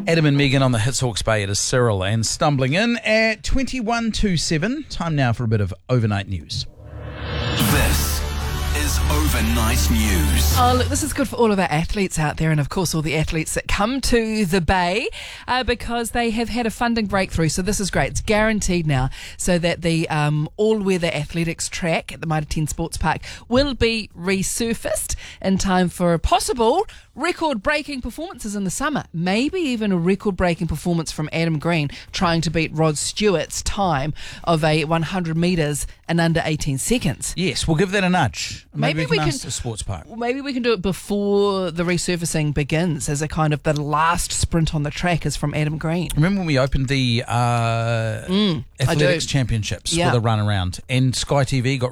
Adam and Megan on the Hits Hawke's Bay. It is Cyril and stumbling in at 21:07. Time now for a bit of overnight news. This is Overnight News. Oh, look, this is good for all of our athletes out there, and of course all the athletes that come to the Bay because they have had a funding breakthrough. So this is great. It's guaranteed now, so that the all-weather athletics track at the Mitre 10 Sports Park will be resurfaced in time for a possible record-breaking performances in the summer. Maybe even a record-breaking performance from Adam Green trying to beat Rod Stewart's time of a 100 metres in under 18 seconds. Yes, we'll give that a nudge. Maybe we can ask the sports park. Maybe we can do it before the resurfacing begins, as a kind of the last sprint on the track is from Adam Green. Remember when we opened the athletics championships with a run around, and Sky TV got